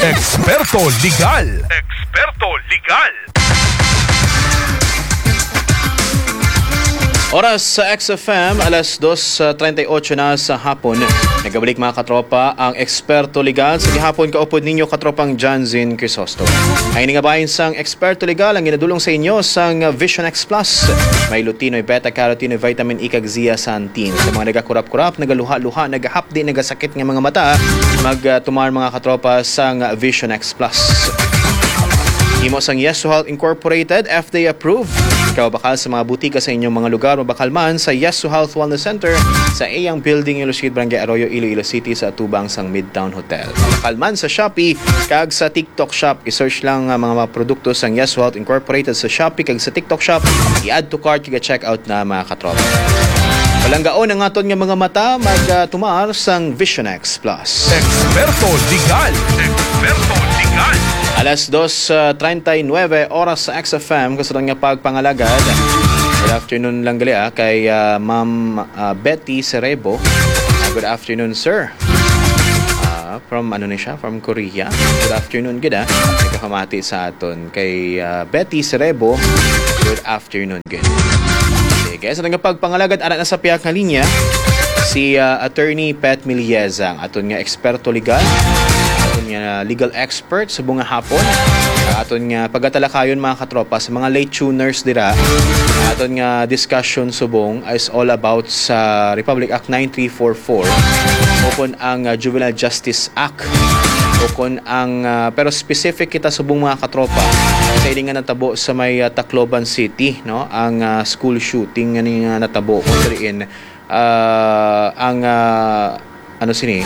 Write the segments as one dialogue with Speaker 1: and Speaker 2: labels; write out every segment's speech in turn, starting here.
Speaker 1: Eksperto Legal. Eksperto Legal.
Speaker 2: Oras sa XFM, alas 2:38 na sa hapon. Nagabalik mga katropa ang Eksperto Legal. Sa gihapon kaupod ninyo katropang Janzin Crisostomo. Ay ningabahin sang Eksperto Legal ang ginadulong sa inyo sang Vision X Plus. May lutinoy, beta-carotene, vitamin E kag zeaxanthin. Sa mga nagakurap-kurap, nagaluha-luha, nagahapdi, nagasakit ng mga mata, magtumar mga katropa sang Vision X Plus. Himo sang Yes to Health Incorporated, FDA approved. Ikaw bakal sa mga butika sa inyong mga lugar, mabakal man sa Yes to Health Wellness Center sa Eyang Building, Iloilo, Barangay Arroyo, Iloilo City sa atubang sang Midtown Hotel. Mabakal man sa Shopee kag sa TikTok Shop. I-search lang mga produkto sang Yes to Health Incorporated sa Shopee kag sa TikTok Shop. I-add to cart kag check out na mga katropa. Walang gaon ang aton nga mga mata, magtumar sang Vision X Plus.
Speaker 1: Eksperto Legal. Eksperto Legal.
Speaker 2: Alas 2:39 oras sa XFM kasunod nga pagpangalagad. Good afternoon lang gali kay Ma'am Betty Serebo. Good afternoon, sir. From ano ni siya? From Korea. Good afternoon gid nagkakamati sa aton kay Betty Serebo. Good afternoon gid. Sige, sa nga pagpangalagad ana na sa piyak nga linya si Attorney Pat Milieza, aton nga eksperto legal. Nga legal expert sa bunga hapon. Aton nga pagatalakayon mga katropa sa mga late tuners dira. Aton nga discussion subong is all about sa Republic Act 9344 upon ang Juvenile Justice Act upon ang pero specific kita subong mga katropa sa ining nga natabo sa may Tacloban City, no, ang school shooting nga natabo ko diin ang ano sini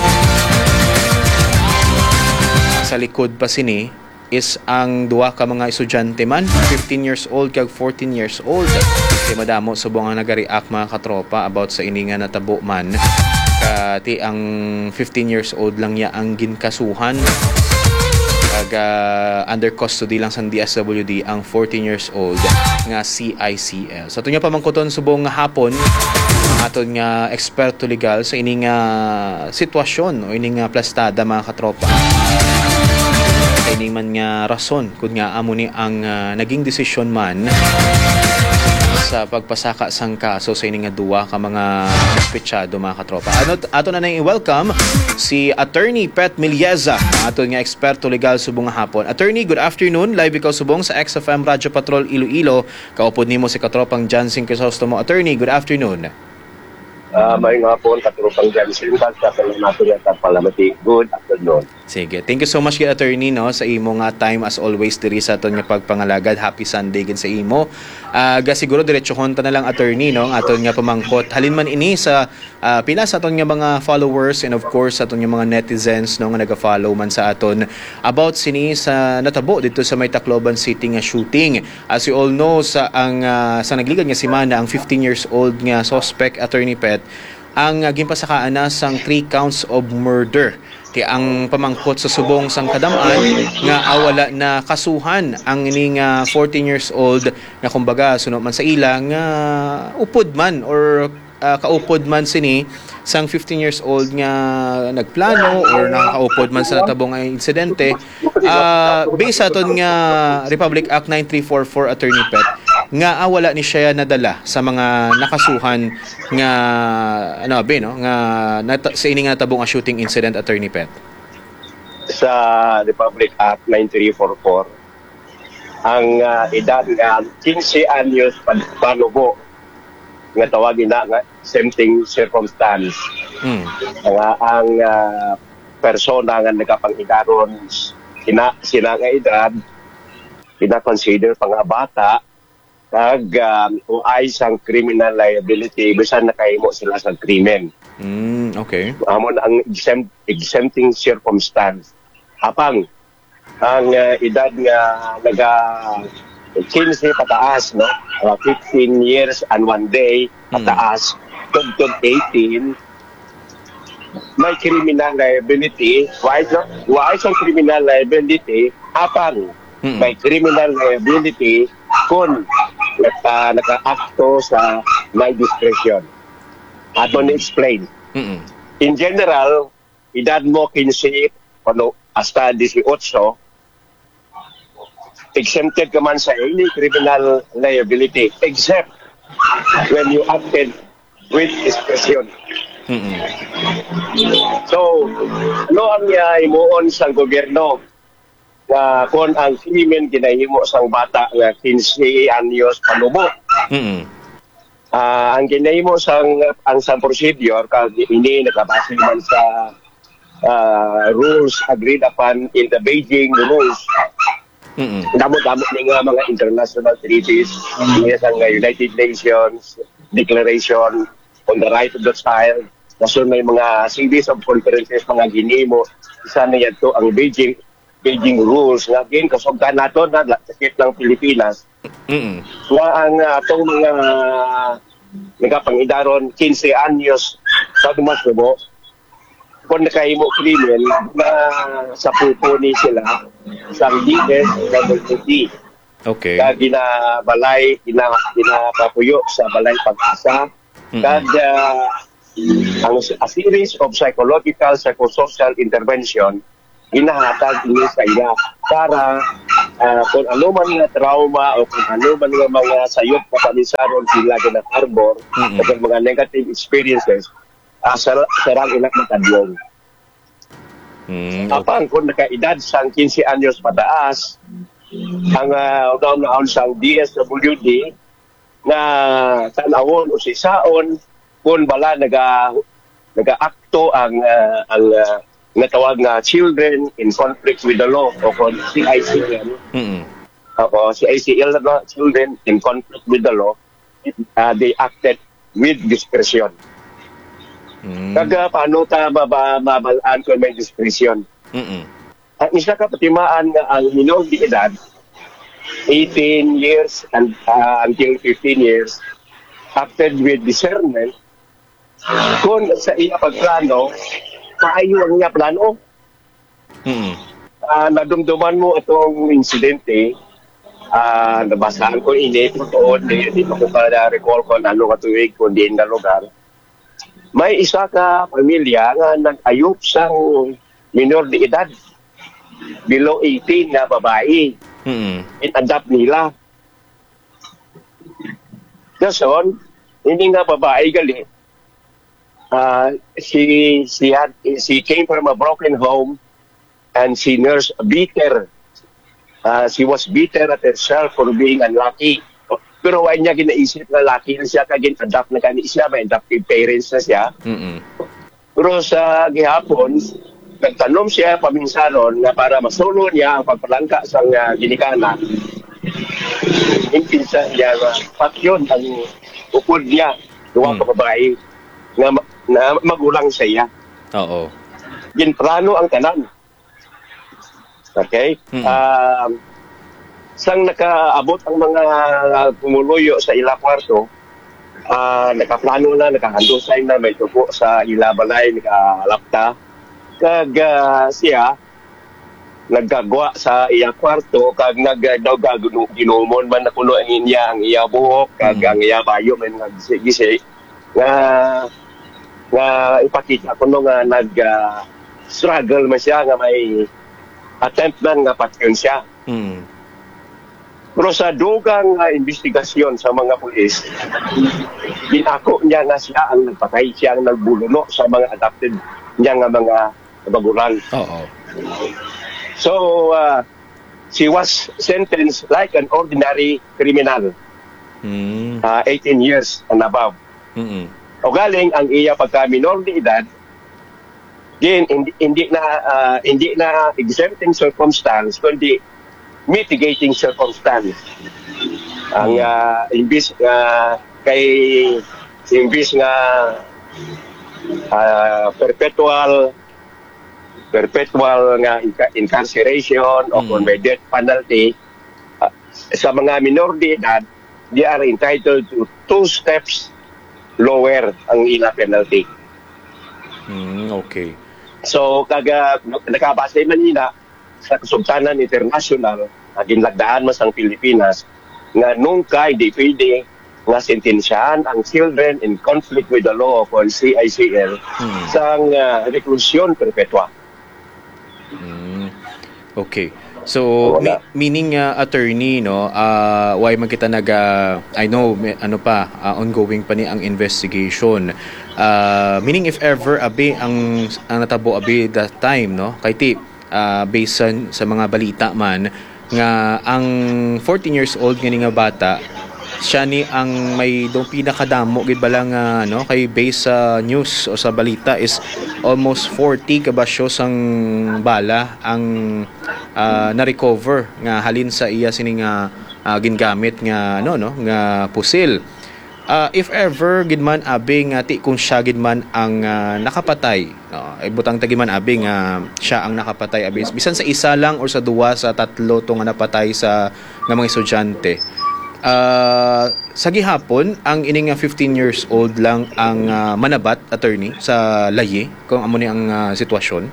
Speaker 2: sa likod pa sini is ang duwa ka mga estudyante man, 15 years old kag 14 years old. Kaya madamo subong ang nag-react mga katropa about sa ini nga natabo man. Kati ang 15 years old lang niya ang ginkasuhan. Kag under custody lang sa DSWD ang 14 years old nga CICL. Sa ato niya pamangkuton subong hapon aton nga eksperto legal sa ini nga sitwasyon o ini nga plastada mga katropa. Ini man nga rason kung nga amo ni ang naging desisyon man sa pagpasaka sang kaso sa ini nga duwa ka mga suspetsado mga katropa. Ato na nang i-welcome si Attorney Pat Milieza, aton nga eksperto legal subong hapon. Attorney, good afternoon. Live ikaw subong sa XFM Radyo Patrol Iloilo. Kaupod nimo si katropang Janzin Crisostomo. Attorney, good afternoon.
Speaker 3: May nga po, katropang Janzin, katalang natin yung palamati. Good afternoon.
Speaker 2: Sige. Thank you so much kay Attorney no sa imo nga time as always diri sa aton nga pagpangalagad. Happy Sunday gid sa imo. Siguro diretsohon ta na lang Attorney no aton nga pamangkot. Halin man ini sa pila sa aton nga mga followers and of course aton nga mga netizens no nga naga-follow man sa aton about sini sa natabo dito sa may Tacloban City nga shooting. As you all know sa nagligad nga semana ang 15 years old nga suspect Attorney Pet ang ginpasakaan na sang 3 counts of murder. Kaya ang pamangkot sa subong sang kadamaan nga awala na kasuhan ang ining 14 years old nga kumbaga sunod man sa ila nga upod man or kaupod man sini sang 15 years old nga nagplano or nakaupod man sa natabong nga insidente based sa aton nga Republic Act 9344 Attorney Pet nga awala ni siya nadala sa mga nakasuhan nga sa ini nga natabong nga shooting incident Attorney Pet.
Speaker 3: Sa Republic Act 9344 ang edad nga 15 anyos panubo nga tawagin na nga exempting circumstance. Ang persona nga nagapangidaron sina nga edad pina-consider pa nga bata kag uay sang criminal liability bisan nakahimo sila sa krimen.
Speaker 2: Okay.
Speaker 3: Amon ang exempting circumstance. Apang ang edad nga naga 15 pataas, no? 15 years and 1 day pataas, tugtog 18, may criminal liability. Why sa criminal liability? Apang may criminal liability kung naka-acto sa my discretion. Ato ni-explain. In general, edad mo 15 hasta 18, exempted ka man sa any criminal liability except when you acted with discretion. So, ano ang imuon sa gobyerno na kung ang krimen ginahimo sang bata nga 15 anyos panubo? Ang ginahimo ang procedure kag ini nakabase man sa rules agreed upon in the Beijing rules. Damo-damo ni nga mga international treaties, ang United Nations Declaration on the Right of the Child. Kaso may mga series of conferences mga ginimo. Isa na yan to ang Beijing rules nga gin kasugdan nato na sakit ng Pilipinas. Nga ang atong mga nagapangidaron 15 anyos sa dumasbo kung nakahimo krimen na sa pupo ni sila sa DSWD.
Speaker 2: Okay.
Speaker 3: Kag ginabalay, ginapapuyo sa balay pag-asa. Kag ang a series of psychological, psychosocial intervention ginahatag ini sa ila para kung ano man nga trauma o kung ano man nga mga sayop na pamisaron sila ginaharbor o kung mga negative experiences sarang inak matadlong. Apang kung nakaedad sang 15 anyos pataas ang unaon sang DSWD na tanawon o sisaon kung bala naga-akto ang natawag na children in conflict with the law o kung CICL o CICL na children in conflict with the law, they acted with discretion. Kaga paano ta mabalaan kung may discretion? Ang isa ka patimaan nga ang minor de edad 18 years and until 15 years acted with discernment kung sa iya pagplano maayo ang iya plano. Nadumduman mo itong insidente, nabasahan ko ini totoo, di ko kada recall ko ano ka tuwig kung diin na lugar. May isa ka pamilya nga nag-ayop sang minor de edad below 18 na babae. It-adapt nila. Kason, hindi nga babae gali. She came from a broken home and she nursed bitter. She was bitter at herself for being unlucky. Pero wala niya ginaisip na lucky na siya kagin-adapt na kani siya, may adoptive parents na siya. Pero sa gihapon, nagtanom siya paminsanon na para masolo niya ang pagpalangka sa ginikana. Impinsan niya yun ang upod niya, duwang babae na magulang siya.
Speaker 2: Oo.
Speaker 3: Ginplano ang tanan. Okay? Sang nakaabot ang mga pumuluyo sa ila kwarto, nakaplano na, nakahandusay na, may tupo sa ila balay, nakalapta. Kag siya, naggagwa sa iya kwarto, kag ginumon man na kuno ang iya buhok, kag ang iya bayo, may nagsigi nga ipakita ko nga nag-struggle man siya, nga may attempt man nga patyon siya. Pero sa dugang investigasyon sa mga pulis, ginako niya nga siya ang nagpatay, siya ang nagbuluno sa mga adopted niya nga mga magulang. So, she was sentenced like an ordinary criminal. 18 years and above. O galing ang iya pagka minor de edad, din hindi na exempting circumstance kundi mitigating circumstance. Ang imbis nga perpetual nga incarceration o kung may death penalty, sa mga minor de edad, they are entitled to 2 steps lower ang ila penalty.
Speaker 2: Okay.
Speaker 3: So, nakabase man nila sa Kasultanan International na ginlagdaan mas ang Pilipinas nga nungka hindi pwede nga sentensyahan ang children in conflict with the law o CICL sang reklusyon perpetua.
Speaker 2: Okay. So
Speaker 3: Wala.
Speaker 2: meaning attorney no, why man kita I know ano pa ongoing pa ni ang investigation. Meaning if ever abi ang natabo abi that time no, kay ti based sa mga balita man nga ang 14 years old nga bata siya ni ang may dong pinakadamo gid bala nga no kay based sa news o sa balita is almost 40 kabasyo sang bala ang na-recover nga halin sa iya sining gingamit nga nga pusil. If ever gid man abi nga ti kung siya gid man ang nakapatay no ibutang tagi man abi nga siya ang nakapatay abi bisan sa isa lang or sa duwa sa tatlo tong nga napatay sa nga mga estudyante. Sa gihapon ang ining 15 years old lang ang manabat attorney sa layi kung amo ni ang sitwasyon.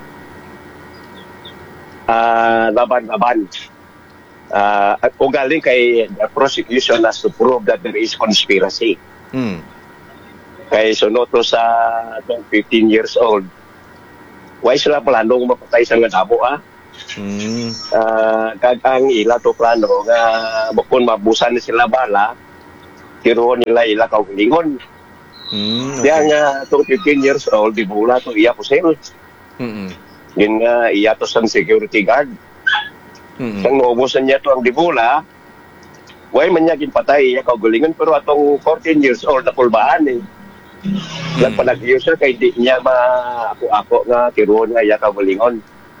Speaker 3: Laban-laban. Kung galing kay the prosecution has to prove that there is conspiracy. Kay sunod to sa 15 years old, why sila planong mapatay sa nga damo kag ang ila to plano nga bukod mabusan sila bala tiro nila ila kaugalingon. Diya nga itong 15 years old di bula to iya pusil. Yun nga iya to sang security guard. Sang naubusan niya to ang dibula way man niya ginpatay iya kaugalingon pero atong 14 years old na pulbaan nagpalagyo siya kay di niya ako nga tiro nga iya kaugalingon.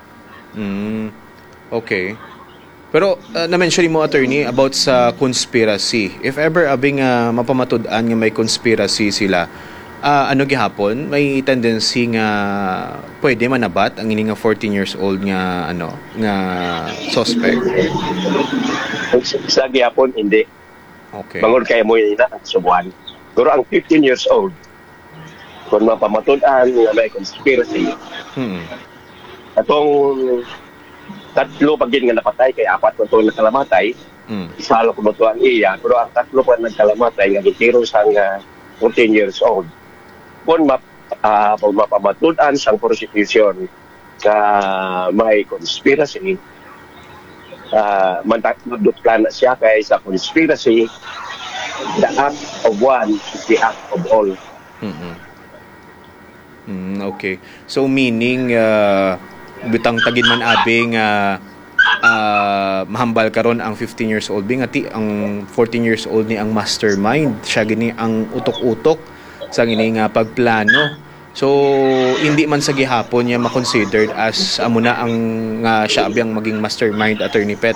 Speaker 2: Okay. Pero na-mention mo attorney about sa conspiracy. If ever abing mapamatud-an nga may conspiracy sila, ano gihapon may tendency nga pwede manabat ang ini nga 14 years old nga nga suspect.
Speaker 3: Sa gihapon hindi.
Speaker 2: Okay.
Speaker 3: Bangod kay mo ina ang subuan. Pero ang 15 years old kung mapamatud-an nga may conspiracy. Atong tatlo pagin nga napatay kay apat ko itong nakalamatay. Isa lang ko ang iya pero ang tatlo pa nagkalamatay nga gitiro sang 14 years old. Kung mapamatud-an sang prosecution nga may conspiracy mantaknudot ka na siya kay sa conspiracy the act of one is the act of all.
Speaker 2: Okay. So meaning bitang tagin man abing mahambal karon ang 15 years old bing ati ang 14 years old ni ang mastermind siya gini ang utok-utok sa gini nga pagplano. So hindi man sa gihapon niya ma-considered as amo na ang siya abing maging mastermind attorney Pet.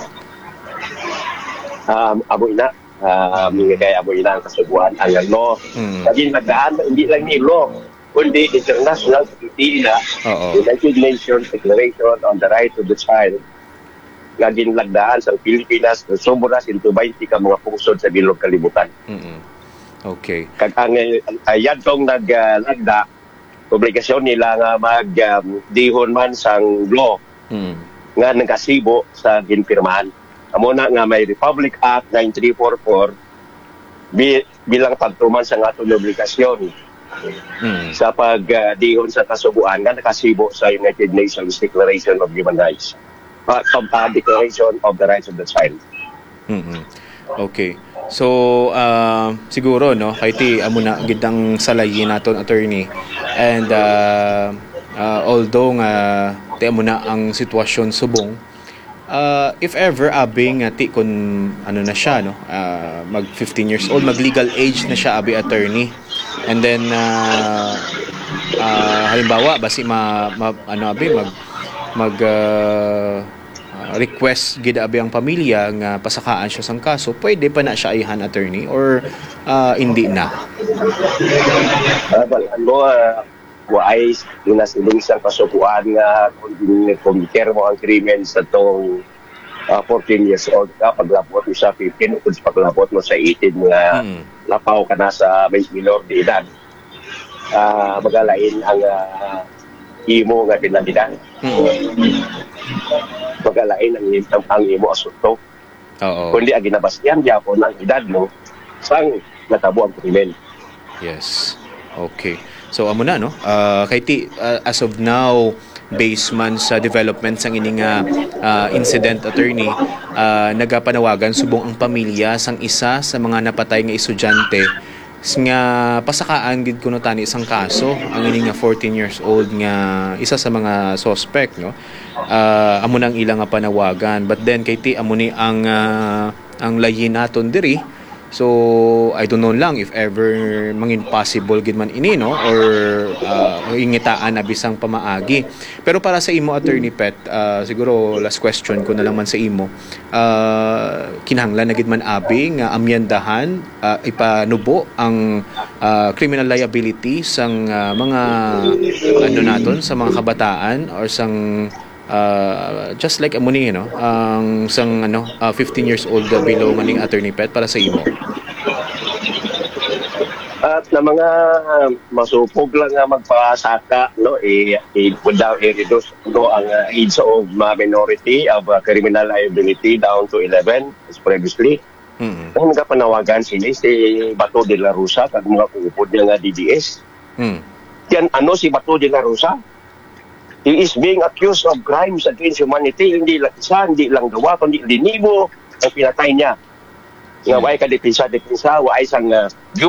Speaker 3: Abo ina kay abo ina ang kasubuan ang law. Lagi nagdaan hindi lang ni law kundi international treaty na United Nations Declaration on the Right of the Child nga ginlagdaan sa Pilipinas na sumuras into 20 ka mga pungsod sa bilog kalibutan.
Speaker 2: Okay.
Speaker 3: Kag ang yadtong naglagda obligasyon nila nga dihon man sang law nga nagasibo sa ginpirmahan. Amo na nga may Republic Act 9344 bilang pagtuman sa atong obligasyon sa pagdihon sa kasubuan nga nakasibo sa United Nations Declaration of Human Rights. Declaration of the Rights of the Child.
Speaker 2: Okay. So siguro no kay ti amo na gid ang salayin naton attorney and although nga ti amo na ang sitwasyon subong if ever abing ti kun ano na siya no mag 15 years old mag legal age na siya abi attorney and then halimbawa basi request gid abi ang pamilya nga pasakaan siya sang kaso pwede pa na siya ihan attorney or hindi na
Speaker 3: wais inasilong sa kasubuan nga kung mo ang krimen sa tong 14 years old ka paglabot mo sa 15 kung paglabot mo sa 18 nga lapaw ka na sa minor de edad magalain ang imo nga pinandidan magalain ang imo asunto kundi ang ginabasyan gyapon ang edad mo sang natabo ang krimen.
Speaker 2: Yes. Okay. So amo na no. Kay ti as of now based man sa development sang ining incident, attorney, nagapanawagan subong ang pamilya sang isa sa mga napatay nga estudyante nga pasakaan gid kuno tani isang kaso ang ini nga 14 years old nga isa sa mga suspect, no. Amo nang ilang nga panawagan, but then kay ti amo ni ang layin naton diri. So I don't know lang if ever mangin possible gid man ini, no, or ingitaan na bisang pamaagi. Pero para sa imo, Attorney Pet, siguro last question ko na lang man sa imo, kinahanglan na gid man abi nga amyendahan, ipanubo ang criminal liability sang mga ano naton sa mga kabataan or sang just like amuni, no, ang sang 15 years old below maning, Attorney Pet, para sa imo.
Speaker 3: At na mga masupog lang nga magpasaka, no, daw i-reduce no, ang age of minority of criminal liability down to 11 as previously. Ang nagapanawagan sila si Bato de la Rosa kag mga kupod niya nga DDS. Yan si Bato de la Rosa? He is being accused of crimes against humanity. Hindi lang gawa, kundi linibo ang pinatay niya. Nga wa'y kadipinsa, wa'y isang